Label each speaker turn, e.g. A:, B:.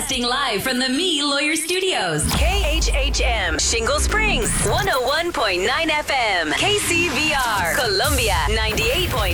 A: Broadcasting live from the Me Lawyer Studios.
B: KHHM, Shingle Springs, 101.9 FM. KCVR, Columbia, 98.9